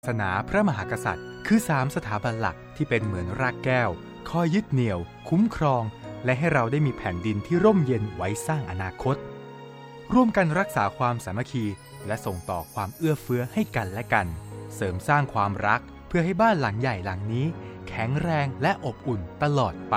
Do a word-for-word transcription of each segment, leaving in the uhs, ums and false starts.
ศาสนาพระมหากษัตริย์คือสามสถาบันหลักที่เป็นเหมือนรากแก้วคอยยึดเหนี่ยวคุ้มครองและให้เราได้มีแผ่นดินที่ร่มเย็นไว้สร้างอนาคตร่วมกันรักษาความสามัคคีและส่งต่อความเอื้อเฟื้อให้กันและกันเสริมสร้างความรักเพื่อให้บ้านหลังใหญ่หลังนี้แข็งแรงและอบอุ่นตลอดไป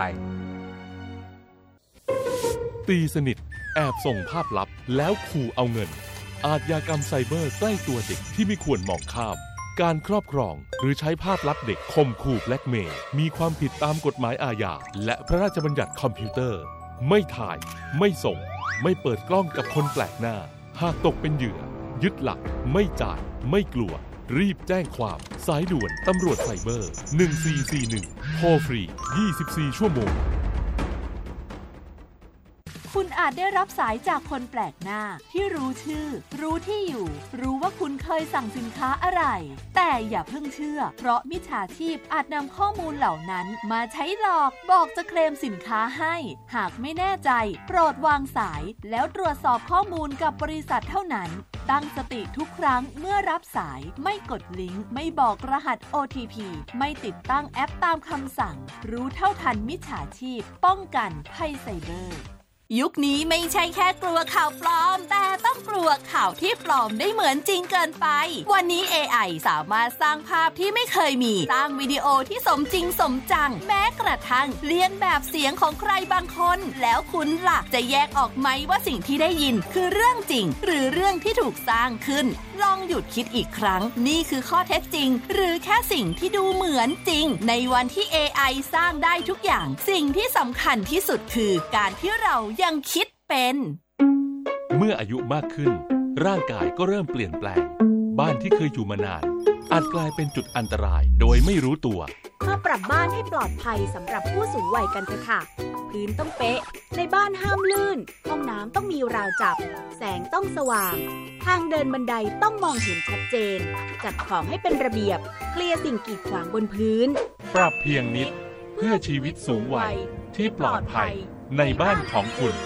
ตีสนิทแอบส่งภาพลับแล้วขู่เอาเงินอาชญากรรมไซเบอร์ใกล้ตัวเด็กที่ไม่ควรมองข้ามการครอบครองหรือใช้ภาพลับเด็กข่มขู่แบล็กเมย์มีความผิดตามกฎหมายอาญาและพระราชบัญญัติคอมพิวเตอร์ไม่ถ่ายไม่ส่งไม่เปิดกล้องกับคนแปลกหน้าหากตกเป็นเหยื่อยึดหลักไม่จ่ายไม่กลัวรีบแจ้งความสายด่วนตำรวจไซเบอร์หนึ่งสี่สี่หนึ่งโทรฟรียี่สิบสี่ชั่วโมงคุณอาจได้รับสายจากคนแปลกหน้าที่รู้ชื่อรู้ที่อยู่รู้ว่าคุณเคยสั่งสินค้าอะไรแต่อย่าเพิ่งเชื่อเพราะมิจฉาชีพอาจนำข้อมูลเหล่านั้นมาใช้หลอกบอกจะเคลมสินค้าให้หากไม่แน่ใจโปรดวางสายแล้วตรวจสอบข้อมูลกับบริษัทเท่านั้นตั้งสติทุกครั้งเมื่อรับสายไม่กดลิงก์ไม่บอกรหัส โอ ที พี ไม่ติดตั้งแอปตามคำสั่งรู้เท่าทันมิจฉาชีพป้องกันภัยไซเบอร์ยุคนี้ไม่ใช่แค่กลัวข่าวปลอมแต่ต้องกลัวข่าวที่ปลอมได้เหมือนจริงเกินไปวันนี้ เอ ไอ สามารถสร้างภาพที่ไม่เคยมีสร้างวิดีโอที่สมจริงสมจังแม้กระทั่งเลียนแบบเสียงของใครบางคนแล้วคุณล่ะจะแยกออกไหมว่าสิ่งที่ได้ยินคือเรื่องจริงหรือเรื่องที่ถูกสร้างขึ้นลองหยุดคิดอีกครั้งนี่คือข้อเท็จจริงหรือแค่สิ่งที่ดูเหมือนจริงในวันที่ เอ ไอ สร้างได้ทุกอย่างสิ่งที่สำคัญที่สุดคือการที่เรายังคิดเป็นเมื่ออายุมากขึ้นร่างกายก็เริ่มเปลี่ยนแปลงบ้านที่เคยอยู่มานานอาจกลายเป็นจุดอันตรายโดยไม่รู้ตัวมาปรับบ้านให้ปลอดภัยสำหรับผู้สูงวัยกันเถอะค่ะพื้นต้องเป๊ะในบ้านห้ามลื่นห้องน้ำต้องมีราวจับแสงต้องสว่างทางเดินบันไดต้องมองเห็นชัดเจนจัดของให้เป็นระเบียบเคลียร์สิ่งกีดขวางบนพื้นปรับเพียงนิดเพื่อชีวิตสูงวัยที่ปลอดภัยในบ้านของคุณ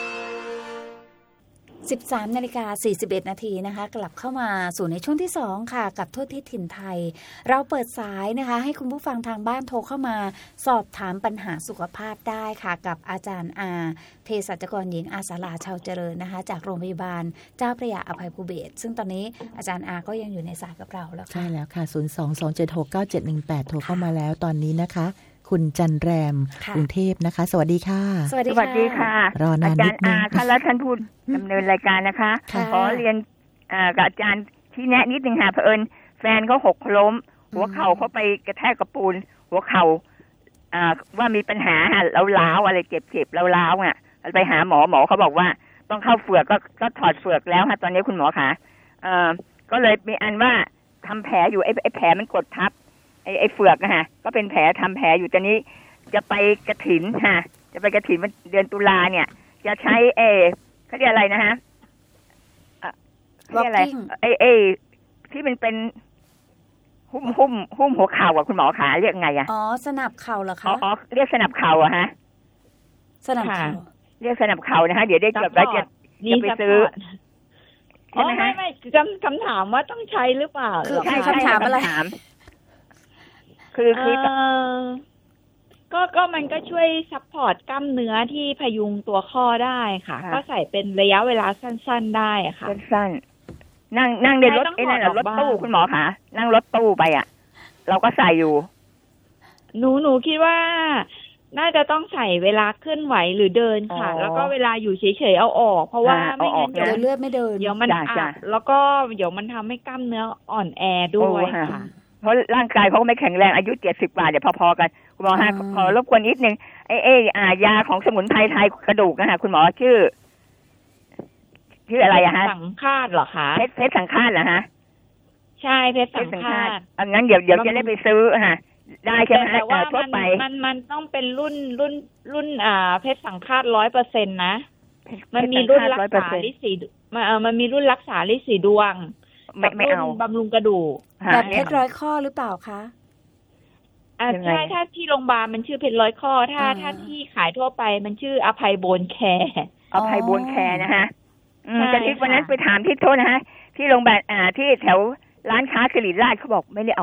สิบสามนาฬิกาสี่สิบเอ็ดนาทีนะคะกลับเข้ามาสู่ในช่วงที่สองค่ะกับทั่วทิศถิ่นไทยเราเปิดสายนะคะให้คุณผู้ฟังทางบ้านโทรเข้ามาสอบถามปัญหาสุขภาพได้ค่ะกับอาจารย์อาเภสัชกรหญิงอาสาลาชาวเจริญนะคะจากโรงพยาบาลเจ้าพระยาอภัยภูเบศรซึ่งตอนนี้อาจารย์อาก็ยังอยู่ในสายกับเราแล้วค่ะใช่แล้วค่ะศูนย์ สอง สอง เจ็ด หก เก้า เจ็ด หนึ่ง แปดโทรเข้ามาแล้วตอนนี้นะคะคุณจันแรมกรุงเทพนะคะสวัสดีค่ะสวัสดีค่ะรอนานนิดนึงอาจารย์อาค่ะแล้วท่านพูดดำเนินรายการนะคะขอเรียนกับอาจารย์ที่แนะนิดนึงค่ะเผอิญแฟนเขาหกล้มหัวเข่าเขาไปกระแทกกับปูนหัวเข่าว่ามีปัญหาล้าวๆอะไรเจ็บๆล้าวๆอ่ะไปหาหมอหมอเขาบอกว่าต้องเข้าเฝือกก็ก็ถอดเฝือกแล้วค่ะตอนนี้คุณหมอคะก็เลยมีอันว่าทำแผลอยู่ไอ้ไอ้แผลมันกดทับไอ้ไอ้เฝือกนะฮะก็เป็นแผลทำแผลอยู่ตอนนี้จะไปกฐินฮะจะไปกฐินเดือนตุลาเนี่ยจะใช้เอเขาเรียกอะไรนะฮะเรียกอะไรไอ้ไอ้ที่มันเป็นหุ้มหุ้มหุ้มหัวเข่าอ่ะคุณหมอขาเรียกไงอ่ะอ๋อสนับเข่าเหรอคะอ๋อเรียกสนับเข่าอะฮะสนับเข่าเรียกสนับเข่านะคะเดี๋ยวได้จบแล้วจะจะไปซื้ออ๋อไม่ไม่คำคำถามว่าต้องใช้หรือเปล่าคือคำถามอะไรคือคือก็ก็มันก็ช่วยซัพพอร์ตกล้ามเนื้อที่พยุงตัวข้อได้ค่ะก็ใส่เป็นระยะเวลาสั้นๆได้ค่ะสั้นๆนั่งนั่งในรถไอ้นั่นรถตู้คุณหมอคะนั่งรถตู้ไปอ่ะเราก็ใส่อยู่หนูหนูคิดว่าน่าจะต้องใส่เวลาเคลื่อนไหวหรือเดินค่ะแล้วก็เวลาอยู่เฉยๆเอาออกเพราะว่าไม่งั้นเดี๋ยวเลือดไม่เดินเดี๋ยวมันอัดแล้วก็เดี๋ยวมันทำให้กล้ามเนื้ออ่อนแอด้วยค่ะเพราะร่างกายเขาไม่แข็งแรงอายุเจ็ดสิบกว่าเดี๋ยวพอๆกันคุณหมอฮะขอรบกวนนิดนึงไอ้ไอ้อ่ายาของสมุนไพรไทยกระดูกนะฮะคุณหมอชื่อชื่ออะไรอะฮะสังฆาตเหรอคะเพชรเพชรสังฆาตเหรอฮะใช่เพชรสังฆาตอันงั้นเดี๋ยวเดี๋ยวจะได้ไปซื้อฮะได้ใช่ไหมฮะแต่ว่ามันมันมันต้องเป็นรุ่นรุ่นรุ่นอ่าเพชรสังฆาตร้อยเปอร์เซ็นต์นะมันมีรุ่นรักษาลิสีมันเออมันมีรุ่นรักษาลิสีดวงไม่ไม่เอาบำรุงกระดูกแบบเพชรร้อยข้อหรือเปล่าคะอ่าใช่ถ้าที่โรงพยาบาลมันชื่อเพชรร้อยข้อถ้าถ้าที่ขายทั่วไปมันชื่ออภัยโบนแคร์อภัยโบนแคร์นะฮะแต่ที่วันนั้นไปถามที่โทษนะฮะที่โรงพยาบาลอ่าที่แถวร้านค้าสิริราชเขาบอกไม่ได้เอา